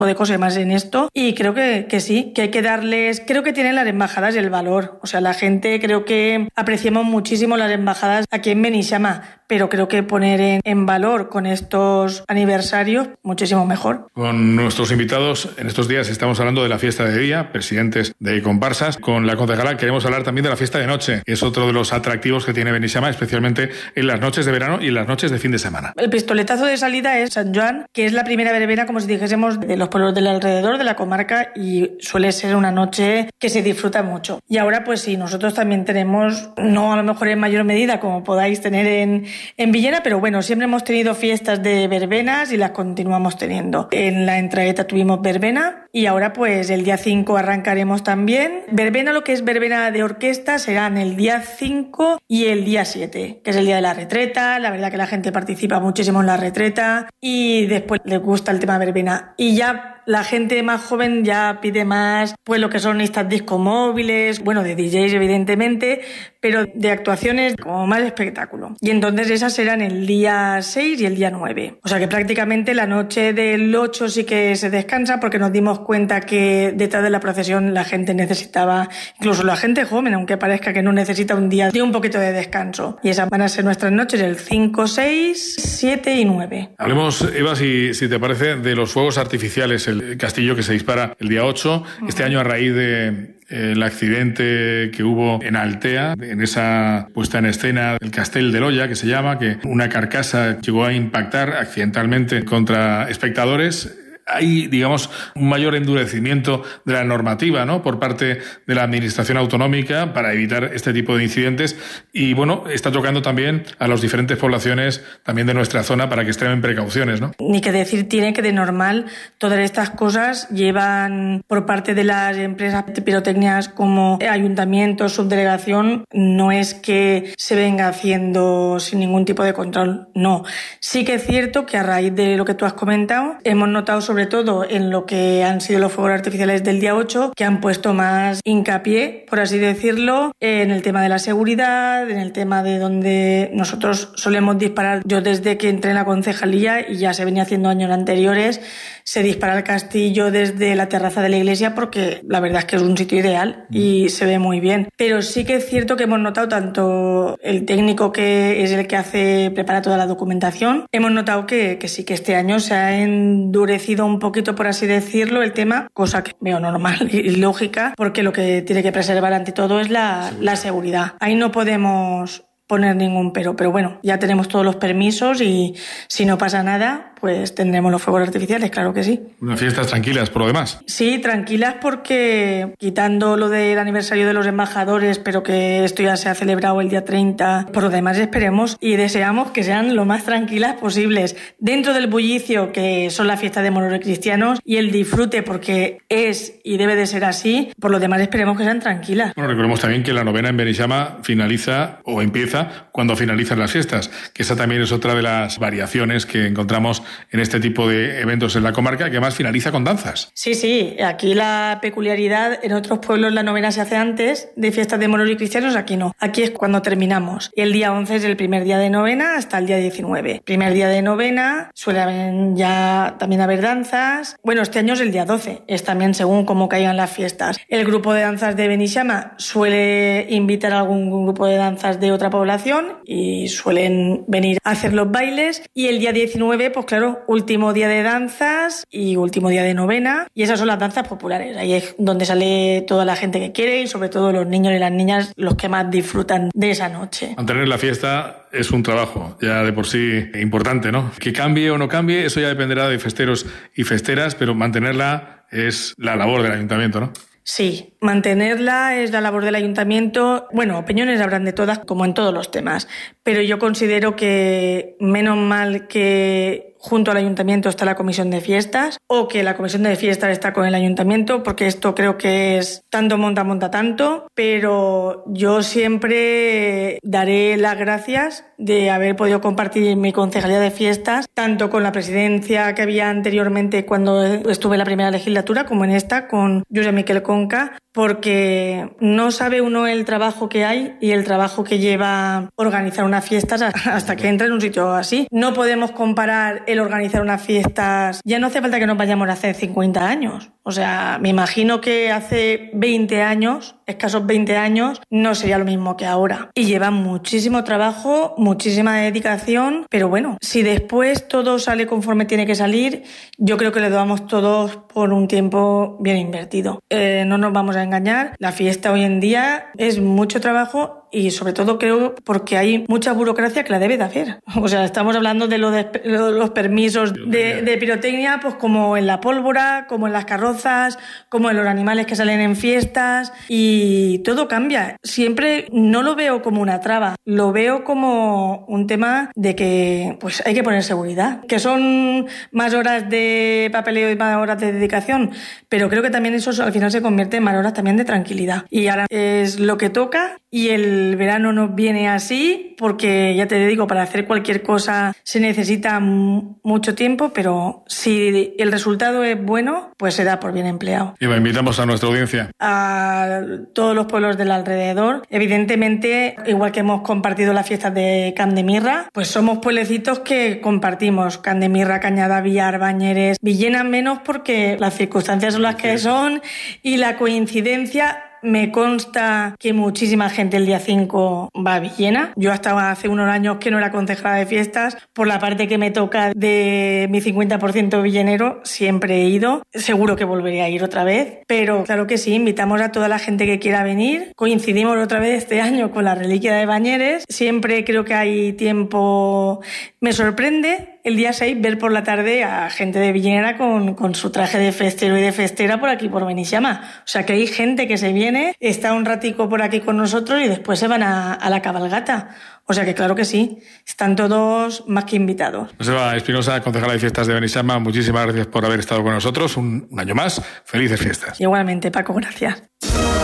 de cosas más en esto, y creo que sí, que hay que darles, creo que tienen las embajadas el valor, o sea, la gente creo que apreciamos muchísimo las embajadas aquí en Benixama, pero creo que poner en valor con estos aniversarios muchísimo mejor. Con nuestros invitados en estos días estamos hablando de la fiesta de día, presidentes de comparsas. Con la concejala queremos hablar también de la fiesta de noche, que es otro de los atractivos que tiene Benixama, especialmente en las noches de verano y en las noches de fin de semana. El pistoletazo de salida es San Joan, que es la primera verbena, como si dijésemos, de los pueblos del alrededor de la comarca, y suele ser una noche que se disfruta mucho. Y ahora pues sí, nosotros también tenemos, no a lo mejor en mayor medida como podáis tener en Villena, pero bueno, siempre hemos tenido fiestas de verbenas y las continuamos teniendo. En la Entragueta tuvimos verbena y ahora pues el día 5 arrancaremos también. Verbena, lo que es verbena de orquesta, serán el día 5 y el día 7, que es el día de la retreta. La verdad que la gente participa muchísimo en la retreta y después les gusta el tema verbena. Y ya la gente más joven ya pide más, pues lo que son estas discos móviles, bueno, de DJs evidentemente, pero de actuaciones como más espectáculo. Y entonces esas serán el día 6 y el día 9. O sea que prácticamente la noche del 8 sí que se descansa, porque nos dimos cuenta que detrás de la procesión la gente necesitaba, incluso la gente joven, aunque parezca que no necesita un día de un poquito de descanso. Y esas van a ser nuestras noches el 5, 6, 7 y 9. Hablemos, Eva, si te parece, de los fuegos artificiales, el castillo que se dispara el día 8, este año a raíz de el accidente que hubo en Altea, en esa puesta en escena del Castell de Loya, que se llama, que una carcasa llegó a impactar accidentalmente contra espectadores. Hay, digamos, un mayor endurecimiento de la normativa, ¿no?, por parte de la administración autonómica para evitar este tipo de incidentes, y bueno, está tocando también a las diferentes poblaciones también de nuestra zona para que extremen precauciones, ¿no? Ni que decir tiene que de normal todas estas cosas llevan por parte de las empresas de pirotecnias como ayuntamientos, subdelegación, no es que se venga haciendo sin ningún tipo de control, no. Sí que es cierto que a raíz de lo que tú has comentado, hemos notado sobre todo en lo que han sido los fuegos artificiales del día 8, que han puesto más hincapié, por así decirlo, en el tema de la seguridad, en el tema de donde nosotros solemos disparar. Yo desde que entré en la concejalía, y ya se venía haciendo años anteriores, se dispara el castillo desde la terraza de la iglesia, porque la verdad es que es un sitio ideal y se ve muy bien. Pero sí que es cierto que hemos notado, tanto el técnico que es el que prepara toda la documentación, hemos notado que sí, que este año se ha endurecido un poquito, por así decirlo, el tema, cosa que veo normal y lógica, porque lo que tiene que preservar ante todo es la seguridad. Ahí no podemos poner ningún pero bueno, ya tenemos todos los permisos y si no pasa nada, pues tendremos los fuegos artificiales, claro que sí. Unas fiestas tranquilas, por lo demás. Sí, tranquilas, porque quitando lo del aniversario de los embajadores, pero que esto ya se ha celebrado el día 30, por lo demás esperemos y deseamos que sean lo más tranquilas posibles, dentro del bullicio que son las fiestas de moros y cristianos y el disfrute, porque es y debe de ser así, por lo demás esperemos que sean tranquilas. Bueno, recordemos también que la novena en Benixama finaliza o empieza cuando finalizan las fiestas, que esa también es otra de las variaciones que encontramos en este tipo de eventos en la comarca, que además finaliza con danzas. Sí, aquí la peculiaridad, en otros pueblos la novena se hace antes de fiestas de moros y cristianos, aquí no, aquí es cuando terminamos. El día 11 es el primer día de novena hasta el día 19. Primer día de novena, suele haber ya también haber danzas. Bueno, este año es el día 12, es también según cómo caigan las fiestas. El grupo de danzas de Benixama suele invitar a algún grupo de danzas de otra población y suelen venir a hacer los bailes, y el día 19, pues claro, último día de danzas y último día de novena, y esas son las danzas populares. Ahí es donde sale toda la gente que quiere y sobre todo los niños y las niñas los que más disfrutan de esa noche. Mantener la fiesta es un trabajo ya de por sí importante, ¿no? Que cambie o no cambie, eso ya dependerá de festeros y festeras, pero mantenerla es la labor del ayuntamiento, ¿no? Sí, mantenerla es la labor del ayuntamiento. Bueno, opiniones habrán de todas, como en todos los temas, pero yo considero que menos mal que junto al ayuntamiento está la comisión de fiestas, o que la comisión de fiestas está con el ayuntamiento, porque esto creo que es tanto monta tanto, pero yo siempre daré las gracias de haber podido compartir mi concejalía de fiestas, tanto con la presidencia que había anteriormente cuando estuve en la primera legislatura, como en esta, con Josep Miquel Conca, porque no sabe uno el trabajo que hay y el trabajo que lleva organizar unas fiestas hasta que entra en un sitio así. No podemos comparar el organizar unas fiestas, ya no hace falta que nos vayamos a hacer 50 años. O sea, me imagino que hace 20 años, escasos 20 años, no sería lo mismo que ahora. Y lleva muchísimo trabajo, muchísima dedicación, pero bueno, si después todo sale conforme tiene que salir, yo creo que le damos todos por un tiempo bien invertido. No nos vamos a engañar, la fiesta hoy en día es mucho trabajo y sobre todo creo porque hay mucha burocracia que la debe de hacer. O sea, estamos hablando de los permisos de pirotecnia, pues como en la pólvora, como en las carrozas, como en los animales que salen en fiestas, y todo cambia. Siempre no lo veo como una traba, lo veo como un tema de que pues hay que poner seguridad, que son más horas de papeleo y más horas de dedicación, pero creo que también eso al final se convierte en más horas también de tranquilidad. Y ahora es lo que toca, y el verano nos viene así porque, ya te digo, para hacer cualquier cosa se necesita mucho tiempo, pero si el resultado es bueno, pues se da por bien empleado. Y invitamos a nuestra audiencia. A todos los pueblos del alrededor. Evidentemente, igual que hemos compartido las fiestas de Camp de Mirra, pues somos pueblecitos que compartimos Camp de Mirra, Cañada, Villar, Bañeres, Villena menos porque las circunstancias son las que son y la coincidencia. Me consta que muchísima gente el día 5 va a Villena. Yo hasta hace unos años que no era concejala de fiestas. Por la parte que me toca de mi 50% villenero, siempre he ido. Seguro que volveré a ir otra vez. Pero claro que sí, invitamos a toda la gente que quiera venir. Coincidimos otra vez este año con la reliquia de Bañeres. Siempre creo que hay tiempo. Me sorprende el día 6 ver por la tarde a gente de Villenera con su traje de festero y de festera por aquí por Benixama. O sea que hay gente que se viene, está un ratico por aquí con nosotros y después se van a la cabalgata. O sea que claro que sí, están todos más que invitados. Joseba Espinosa, concejala de fiestas de Benixama, muchísimas gracias por haber estado con nosotros un año más. Felices fiestas. Igualmente, Paco, gracias.